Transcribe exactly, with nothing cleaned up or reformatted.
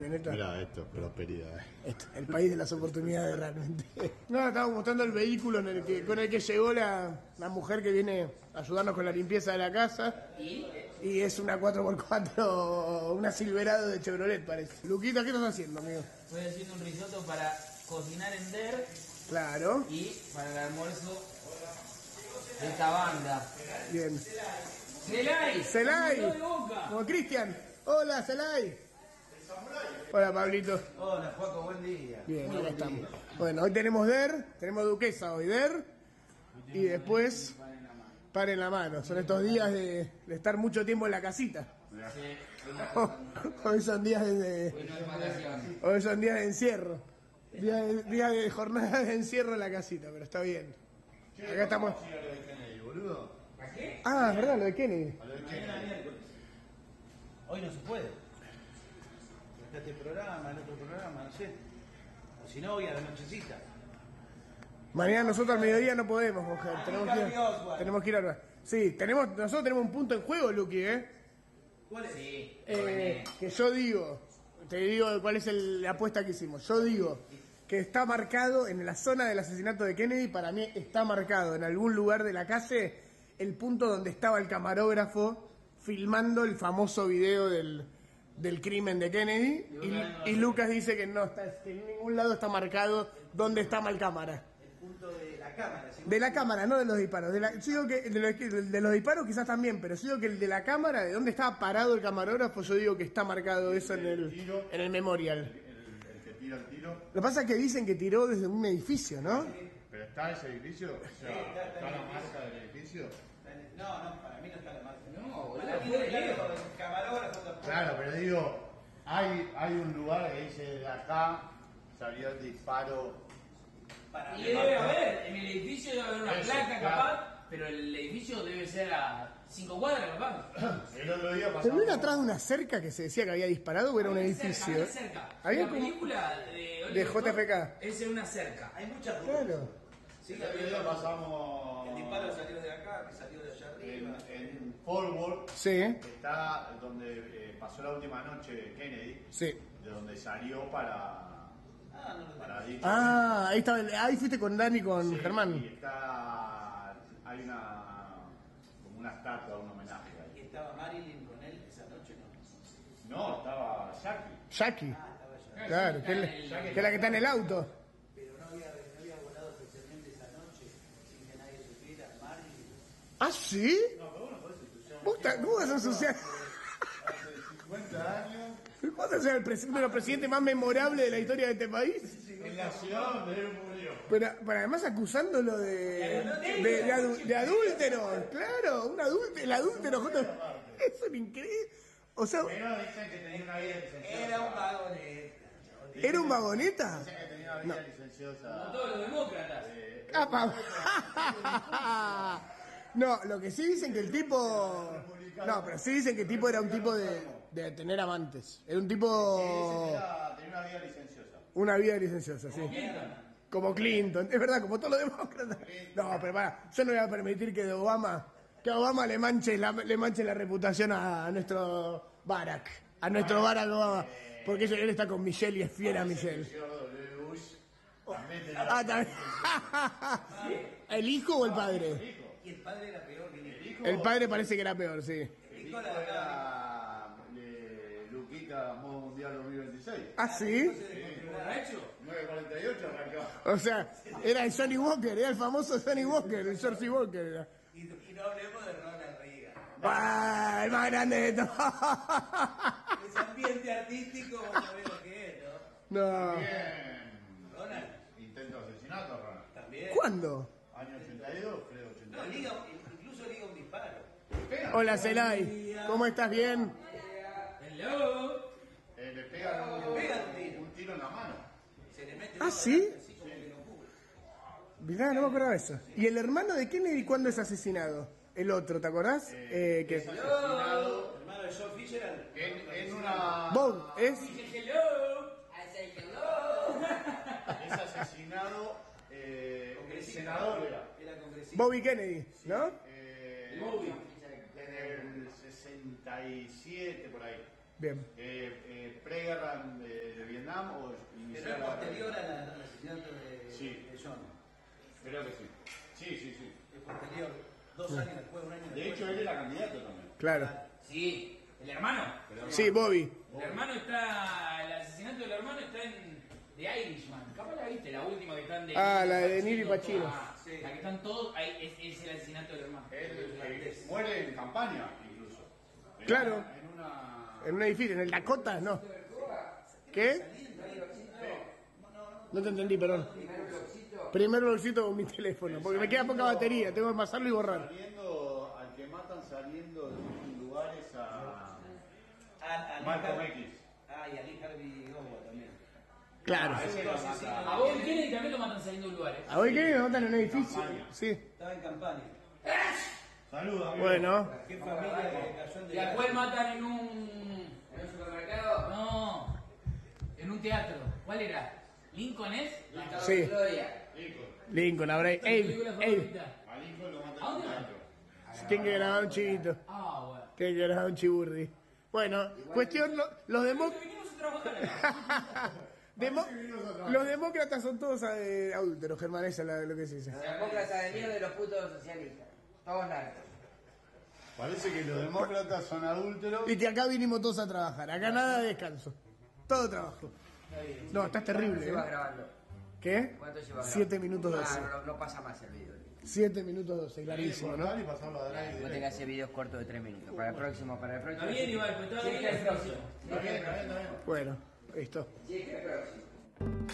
Mira esto, prosperidad. Esto, el país de las oportunidades realmente. No, estamos mostrando el vehículo en el que, con el que llegó la, la mujer que viene a ayudarnos con la limpieza de la casa. ¿Y? Y es una cuatro por cuatro, una Silverado de Chevrolet parece. Luquita, ¿qué estás haciendo, amigo? Estoy haciendo un risotto para cocinar en Der. Claro. Y para el almuerzo de esta banda. Bien. ¡Celay! ¡Celay! Como Cristian. Hola, Celay. Hola, Pablito. Hola, Juaco, buen día. Bien, Muy acá buen estamos. día. Bueno, hoy tenemos Der, tenemos Duquesa hoy, Der. Y después, par en la mano. Son estos días de, de estar mucho tiempo en la casita. Hoy son días de, hoy son días de encierro. Días de, días de jornada de encierro en la casita, pero está bien. Acá estamos. Ah, es verdad, lo de Kennedy. Hoy no se puede. Este programa, el otro programa, no sé. O si no, hoy a la nochecita. Mañana nosotros al mediodía no podemos, mujer. Tenemos que ir, tenemos que ir a... Sí, tenemos, nosotros tenemos un punto en juego, Luqui, ¿eh? ¿Cuál es? Sí, Eh, que yo digo, te digo cuál es el- la apuesta que hicimos. Yo digo que está marcado en la zona del asesinato de Kennedy, para mí está marcado en algún lugar de la calle el punto donde estaba el camarógrafo filmando el famoso video del, del crimen de Kennedy. Y, y Lucas dice que no, está, que en ningún lado está marcado dónde estaba el cámara. El punto de la cámara. ¿sí? De la cámara, no de los disparos. De, la, yo digo que de los, de los disparos quizás también, pero yo digo que el de la cámara, de dónde estaba parado el camarógrafo, yo digo que está marcado eso en el, en el memorial. El, el que tira el tiro. Lo que pasa es que dicen que tiró desde un edificio, ¿no? ¿Pero está ese edificio? O sea, está- está ¿está en la el marca del edificio? No, no, para mí no está la marca. No, boludo, Para mí fue no está de lejos. el camarógrafo tampoco. Claro, pero digo, hay, hay un lugar que dice de acá salió el disparo. Para Y mí debe haber, en el edificio debe haber una Eso, placa claro. capaz, pero el edificio debe ser a cinco cuadras capaz. El otro día ¿Pero pasamos. no era atrás de una cerca que se decía que había disparado o era un Había edificio? Cerca, había cerca. Había la como- película de, de J F K. Es en una cerca. Hay muchas dudas. Claro. Sí, El otro día pasamos. el disparo salió de acá, que salió de allá arriba. En, en Forward, Sí, que está donde eh, pasó la última noche Kennedy, sí. de donde salió para. Ah, no lo para dicho- Ah, ahí estaba, el- ahí fuiste con Dani y con Sí, Germán. Y está. Hay una. como una estatua, un homenaje ¿Y ahí. estaba Marilyn con él esa noche? No. No, estaba Jackie. Jackie. Ah, estaba allá. Claro, que es, la- que es la que está en el auto. Pero no había, no había volado especialmente esa noche sin que nadie supiera. Marilyn. ¿Ah, sí? ¿Vos ta- ¿Cómo vas a asociar? Hace cincuenta años. ¿Cómo vas a ser el presi- uno de los presidentes más memorables de la historia de este país? En la ciudad donde él murió. Pero, pero además acusándolo de, de, de, adu- de adúltero. Claro, un adúltero, el adúltero. J- Eso es increíble. O sea, Pero dicen que tenía una vida licenciosa. Era un vagoneta. ¿era un vagoneta? Dicen que tenía una vida licenciosa. Todos los demócratas. Eh, ¡Apa! No, lo que sí dicen que el tipo... No, pero sí dicen que el tipo era un tipo de, de tener amantes. Era un dicen que tipo... era- tenía una vida licenciosa. Una vida licenciosa, sí. Como Clinton, es verdad, como todos los demócratas. No, pero para, yo no voy a permitir que de Obama, que a Obama le manche la, le manche la reputación a, a nuestro Barack, a nuestro Barack Obama, porque él está con Michelle y es fiel a Michelle. El señor W. Bush también tenía Ah, también. ¿El hijo o el padre? Y el padre era peor que el hijo. El padre parece que era peor, sí. El hijo era de Luquita modo mundial dos mil veintiséis. ¿Ah, sí? ¿Borracho? nueve cuarenta y ocho arrancó. O sea, era el Johnny Walker, era el famoso Johnny Walker, el George Walker. Era. Y, y no hablemos de Ronald Reagan. ¡Ah, el más grande de todos! Ese ambiente artístico, vos sabés lo que es, ¿no? No. Bien. Ronald, Intento de asesinato, Ronald. también. ¿Cuándo? Año ochenta y dos, creo, No, ochenta y dos. liga, incluso liga un disparo. Hola, Celay. ¿Cómo estás? ¿Bien? Hello. Eh, le pegan un, Le pegan un tiro. un tiro en la mano. Se le mete ¿Ah, uno sí? adelante, así como que lo cubre. Mirá, no me acordaba de eso. ¿Y el hermano de Kennedy cuándo es asesinado? El otro, ¿te acordás? Eh, que... Asesinado Hermano de Joe Fitzgerald. en, en una. Bob, ¿es? Hello. I say hello. Es asesinado. Eh, el Congresista. senador era. Era congresista. Bobby Kennedy, ¿no? Eh, Bobby. en el sesenta y siete, por ahí. Bien. Eh, eh, ¿Preguerra de, de Vietnam o Pero inicial es la posterior guerra? al al asesinato de, Sí. de John. Creo que sí. Sí, sí, sí. Es posterior. Dos años después, un año De después. hecho, él era candidato también. Claro. Sí, el hermano. Sí, Bobby. El hermano está. El asesinato del hermano está en The Irishman. Capaz la viste, la última que están de. Ah, la de Niro y Pacino. toda- La que están todos, ahí es, es el asesinato del hermano. Él eh, muere en campaña, incluso. En Claro. una- en una... En un edificio, en el Dakota, no. ¿Qué? No te entendí, perdón. Primero bolsito con mi teléfono, porque me queda poca batería, tengo que pasarlo y borrar. Saliendo, al que matan saliendo de unos lugares a A, a Malcolm Lee X. Ah, y a Lee Harvey Oswald también. Claro. A ese lo matan. A Bobby Kennedy también lo matan saliendo de lugares. ¿A hoy qué? Me matan en un edificio. Sí. Estaba en campaña. Salud, amigo. Bueno, ¿Qué familia que cayó en ¿Y a cuál matan en un. ¿En un supermercado? No. En un teatro. ¿Cuál era? ¿Lincoln es? sí. Gloria. Lincoln. Lincoln, ahora. Mi Ey, película ey. favorita. A Lincoln lo matan ¿A en dónde? un teatro. Tienen que grabar un chivito. Ah, bueno. Tienen que grabar un chiburri. Bueno, cuestión, lo- los demócratas. Vinimos a trabajar. Demo- los demócratas son todos eh, adúlteros, Germán, eso es la- lo que se dice. Los demócratas de mierda de los putos socialistas. Todos narcos. Parece que los demócratas son adúlteros. Viste, acá vinimos todos a trabajar, acá nada de descanso. Todo trabajo. No, estás terrible, ¿Cuánto llevas ¿eh? grabando? ¿Qué? ¿Cuánto llevas grabando? Siete minutos Ah, doce. no, no pasa más el video. Siete minutos doce, clarísimo, ¿no? Y pasarlo adelante. No tengas ese video corto de tres minutos. Para el próximo, para el próximo. Está bien, igual, pues está Sí, bien que la el próximo. situación. Sí, que el próximo. Bueno, listo. Sí, que el próximo.